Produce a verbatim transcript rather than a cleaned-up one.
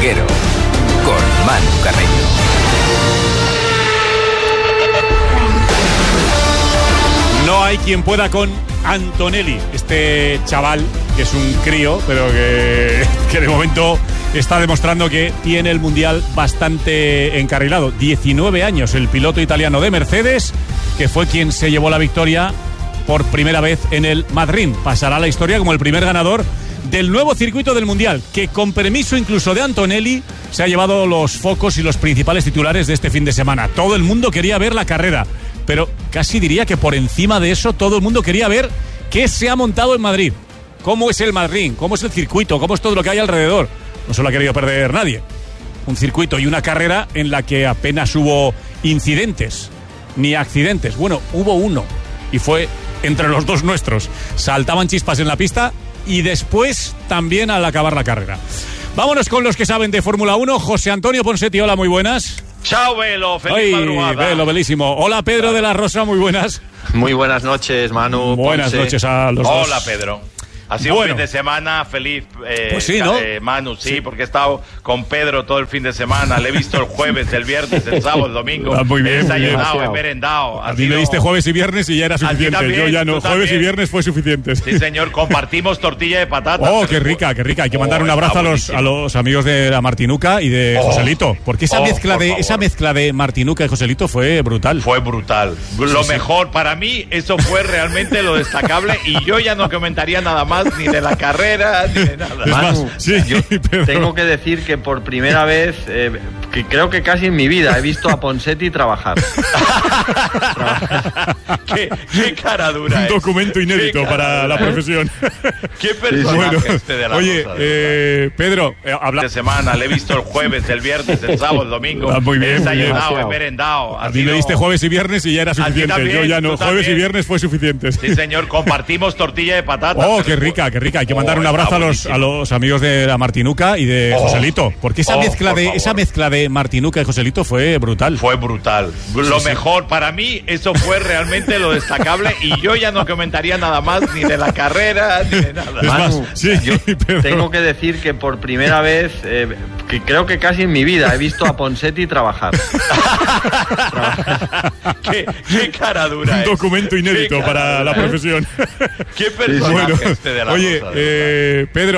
Reguero con Manu Carreño. No hay quien pueda con Antonelli, este chaval que es un crío, pero que, que de momento está demostrando que tiene el Mundial bastante encarrilado. diecinueve años, el piloto italiano de Mercedes, que fue quien se llevó la victoria por primera vez en el Madrid. Pasará a la historia como el primer ganador del nuevo circuito del Mundial, que con permiso incluso de Antonelli se ha llevado los focos y los principales titulares de este fin de semana. Todo el mundo quería ver la carrera, pero casi diría que por encima de eso todo el mundo quería ver qué se ha montado en Madrid. Cómo es el Madrid, cómo es el circuito, cómo es todo lo que hay alrededor. No se lo ha querido perder nadie. Un circuito y una carrera en la que apenas hubo incidentes ni accidentes. Bueno, hubo uno y fue entre los dos nuestros. Saltaban chispas en la pista y después también al acabar la carrera. Vámonos con los que saben de Fórmula uno. José Antonio Ponsetti, hola, muy buenas. Chao, Velo, feliz Ay, madrugada. Velo, belísimo. Hola, Pedro de la Rosa, muy buenas. Muy buenas noches, Manu. Buenas Ponce. noches a los dos. Hola, Pedro. Ha sido Bueno. un fin de semana feliz, eh, Pues sí, ¿no? eh, Manu, sí, Sí. porque he estado con Pedro todo el fin de semana. Le he visto el jueves, el viernes, el sábado, el domingo. Ah, muy bien, He muy bien. desayunado, he merendado. Ha A mí me sido- diste jueves y viernes y ya era A ti suficiente. también, Yo ya no. tú Jueves y también. viernes fue suficiente. Sí, señor, compartimos tortilla de patata. Oh, qué rica, qué rica. Hay que Oh, mandar un está abrazo a los, buenísimo. a los amigos de la Martinuca y de Oh. Joselito. Porque esa Oh, mezcla por de favor. esa mezcla de Martinuca y Joselito fue brutal. Fue brutal. Lo mejor para mí, eso fue realmente lo destacable. Y yo ya no comentaría nada más ni de la carrera ni de nada. Es más, Manu, sí, yo Pedro. tengo que decir que por primera vez, eh, que creo que casi en mi vida, he visto a Ponsetti trabajar. qué, qué cara dura. Un es. documento inédito Qué cara para la dura. profesión. Qué personaje Bueno, este de la oye, Rosa, de verdad. eh, Pedro, eh, habla. De semana, le he visto el jueves, el viernes, el sábado, el domingo. Ah, muy bien, he muy bien. desayunado, he merendado. A Ha mí me sido- diste jueves y viernes y ya era suficiente. también, Yo ya no. tú Jueves y también. viernes fue suficiente. Sí, señor, compartimos tortilla de patata. Oh, pero- qué rica, qué rica. Hay que Oh, mandar un está abrazo a los, buenísimo. a los amigos de la Martinuca y de Oh. Joselito. Porque esa Oh, mezcla por de favor. esa mezcla de Martinuca y Joselito fue brutal. Fue brutal. Lo mejor para mí, eso fue realmente lo destacable. Y yo ya no comentaría nada más ni de la carrera ni de nada. Es más, Manu, sí, yo Pedro. tengo que decir que por primera vez, eh, que creo que casi en mi vida, he visto a Ponsetti trabajar. qué, qué cara dura. Un es. documento inédito Qué cara para la dura. profesión. Qué personaje Bueno, este de la oye, Rosa, de verdad. eh, Pedro.